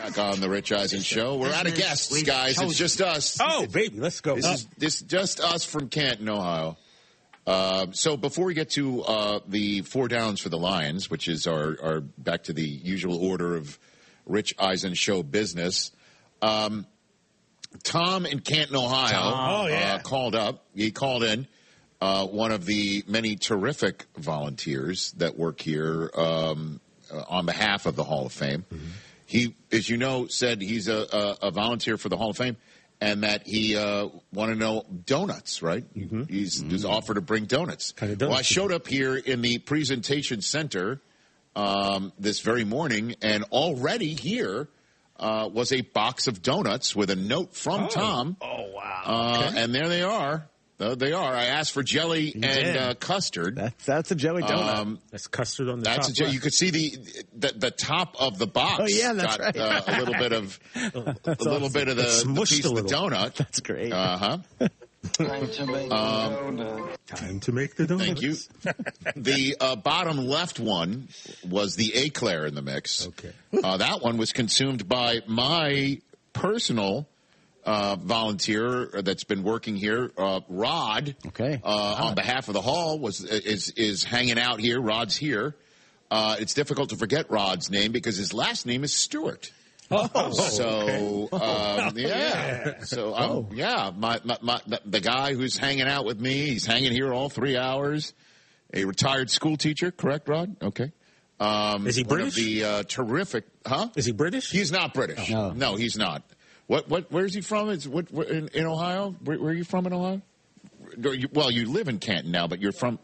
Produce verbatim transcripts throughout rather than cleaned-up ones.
Back on the Rich Eisen Show. We're out of guests, guys. It's just us. Oh, baby, let's go. This is this just us from Canton, Ohio. Uh, so before we get to uh, the four downs for the Lions, which is our, our back to the usual order of Rich Eisen Show business, um, Tom in Canton, Ohio, Tom. Oh, yeah. uh, called up. He called in. Uh, one of the many terrific volunteers that work here um, uh, on behalf of the Hall of Fame. Mm-hmm. He, as you know, said he's a, a, a volunteer for the Hall of Fame and that he uh, wanted to know donuts, right? Mm-hmm. He's, mm-hmm. he's offered to bring donuts. Kind of donuts. Well, I showed up here in the presentation center um, this very morning, and already here uh, was a box of donuts with a note from oh. Tom. Oh, wow. Uh, okay. And there they are. Uh, they are. I asked for jelly you and uh, custard. That's that's a jelly donut. Um, that's custard on the that's top. A, you could see the, the the top of the box. Oh yeah, that's got, right. Uh, a little bit of a little awesome. bit of the, the piece of the donut. That's great. Uh huh. Time to make um, the donut. Time to make the donuts. Thank you. The uh, bottom left one was the eclair in the mix. Okay. Uh, that one was consumed by my personal Uh, volunteer that's been working here, uh, Rod. Okay. Uh, Rod. On behalf of the Hall, was is is hanging out here. Rod's here. Uh, it's difficult to forget Rod's name because his last name is Stewart. Oh, so okay. um, yeah. yeah. So um, oh. yeah, my, my, my the, the guy who's hanging out with me, he's hanging here all three hours. A retired school teacher, correct, Rod? Okay. Um, is he British? One of the uh, terrific, huh? Is he British? He's not British. No, no he's not. What? What? Where's he from? Is what? Where, in, in Ohio? Where, where are you from in Ohio? You, well, you live in Canton now, but you're from.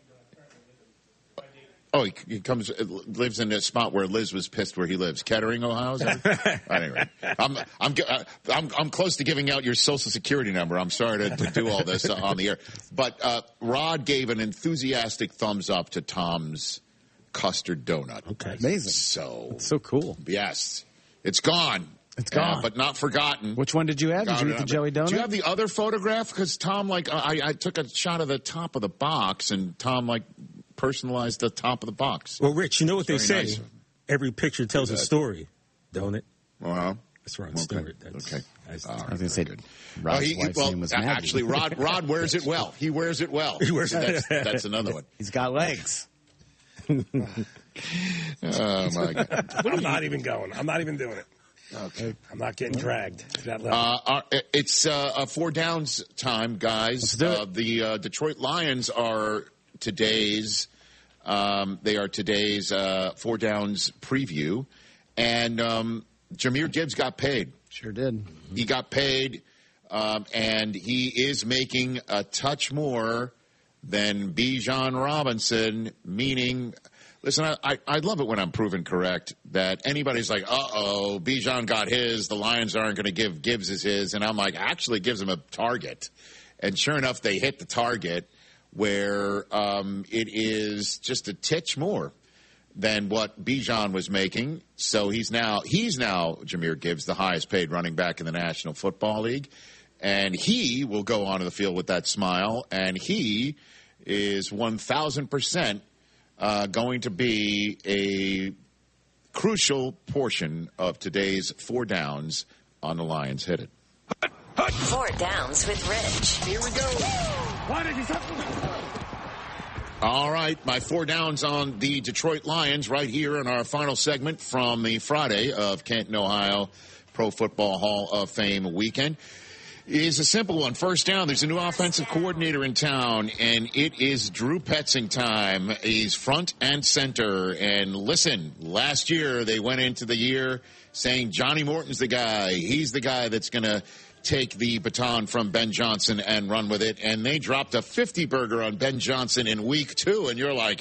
Oh, he, he comes lives in a spot where Liz was pissed where he lives, Kettering, Ohio. Is that? Anyway, I'm I'm I'm I'm close to giving out your social security number. I'm sorry to, to do all this on the air, but uh, Rod gave an enthusiastic thumbs up to Tom's custard donut. Okay, amazing. So it's so cool. Yes, it's gone. It's gone, uh, but not forgotten. Which one did you have? Did you eat the jelly donut? Do you have the other photograph? Because Tom, like, I, I took a shot of the top of the box, and Tom, like, personalized the top of the box. Well, Rich, you know what they say? Nice. Every picture tells a story, don't it? Uh-huh. That's Ron okay. Stewart. That's, okay. That's, uh, I was going to say, Rod's oh, he, wife's well, name was Maggie. Actually, Rod, Rod wears it well. He wears it well. He wears so that's, that's another one. He's got legs. Oh, my God. I'm not even going. I'm not even doing it. Okay. I'm not getting dragged to that level. Uh, it's uh, a four downs time, guys. Uh, the uh, Detroit Lions are today's um, they are today's uh, four downs preview, and um, Jahmyr Gibbs got paid. Sure did. He got paid, um, and he is making a touch more than Bijan Robinson, meaning. Listen, I, I, I love it when I'm proven correct that anybody's like, uh-oh, Bijan got his, the Lions aren't going to give Gibbs his, his, and I'm like, actually gives him a target. And sure enough, they hit the target where um, it is just a titch more than what Bijan was making. So he's now, he's now, Jahmyr Gibbs, the highest paid running back in the National Football League. And he will go onto the field with that smile, and he is one thousand percent Uh, going to be a crucial portion of today's four downs on the Lions. Hit it. Four downs with Rich. Here we go. All right, my four downs on the Detroit Lions right here in our final segment from the Friday of Canton, Ohio Pro Football Hall of Fame weekend. Is a simple one. First down, there's a new offensive coordinator in town, and it is Drew Petzing time. He's front and center. And listen, last year they went into the year saying Johnny Morton's the guy. He's the guy that's going to take the baton from Ben Johnson and run with it. And they dropped a fifty burger on Ben Johnson in week two, and you're like,